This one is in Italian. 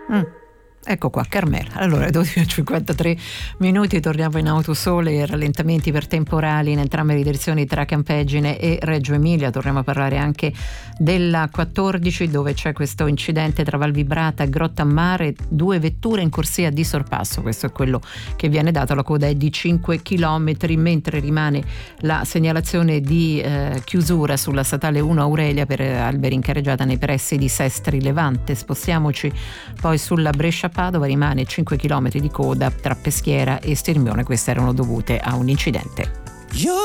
Ecco qua, Carmela. Allora, 12:53, torniamo in Autosole, rallentamenti per temporali in entrambe le direzioni tra Campeggine e Reggio Emilia. Torniamo a parlare anche della 14, dove c'è questo incidente tra Valvibrata e Grottammare, 2 vetture in corsia di sorpasso. Questo è quello che viene dato, la coda è di 5 km, mentre rimane la segnalazione di chiusura sulla statale 1 Aurelia per alberi in carreggiata nei pressi di Sestri Levante. Spostiamoci poi sulla Brescia Padova, rimane 5 km di coda tra Peschiera e Stirmione, queste erano dovute a un incidente.